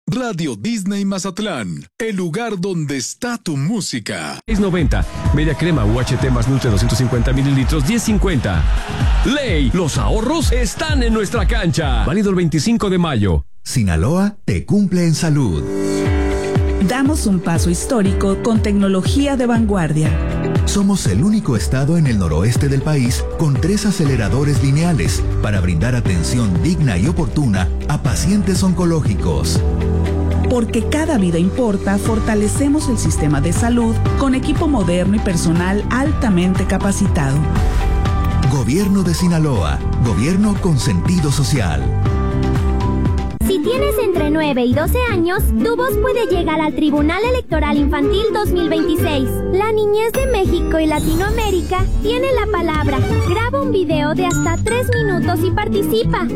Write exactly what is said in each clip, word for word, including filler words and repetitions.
Radio Disney Mazatlán, el lugar donde está tu música. seis noventa, media crema U H T más Nutre doscientos cincuenta mililitros, diez cincuenta. Ley, los ahorros están en nuestra cancha. Válido el veinticinco de mayo. Sinaloa te cumple en salud. Damos un paso histórico con tecnología de vanguardia. Somos el único estado en el noroeste del país con tres aceleradores lineales para brindar atención digna y oportuna a pacientes oncológicos. Porque cada vida importa, fortalecemos el sistema de salud con equipo moderno y personal altamente capacitado. Gobierno de Sinaloa, gobierno con sentido social. Si tienes entre nueve y doce años, tu voz puede llegar al Tribunal Electoral Infantil dos mil veintiséis. La niñez de México y Latinoamérica tiene la palabra. Graba un video de hasta tres minutos y participa.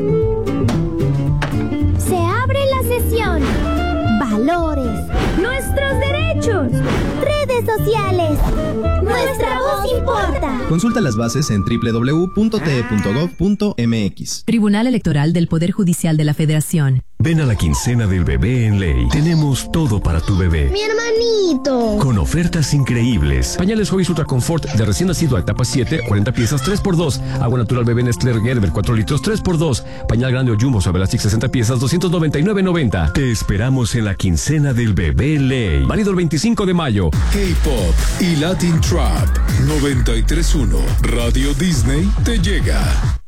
Se abre la sesión. Valores. Nuestros derechos. Redes sociales. Nuestra voz importa. Consulta las bases en doble u doble u doble u punto t e punto gov punto m x. Tribunal Electoral del Poder Judicial de la Federación. Ven a la quincena del bebé en Ley. Tenemos todo para tu bebé. Mi hermanito. Con ofertas increíbles. Pañales Hobbies Ultra Comfort de recién nacido a etapa siete, cuarenta piezas, tres por dos. Agua natural bebé Nestlé Gerber, cuatro litros, tres por dos. Pañal grande o Jumbo Suave Elastic, sesenta piezas, doscientos noventa y nueve noventa. Te esperamos en la quincena del bebé Ley. Válido el veinticinco de mayo. K-Pop y Latin Trap noventa y tres punto uno. Radio Disney te llega.